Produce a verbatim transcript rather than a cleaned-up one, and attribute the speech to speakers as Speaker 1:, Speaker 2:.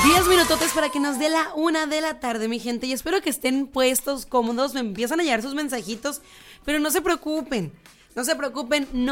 Speaker 1: Diez minutotes para que nos dé la una de la tarde, mi gente. Y espero que estén puestos, cómodos. Me empiezan a llegar sus mensajitos. Pero no se preocupen. No se preocupen. No